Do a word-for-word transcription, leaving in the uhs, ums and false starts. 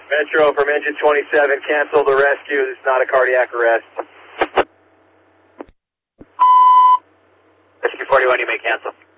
Metro from engine twenty-seven, cancel the rescue. This is not a cardiac arrest. Rescue forty-one, you may cancel.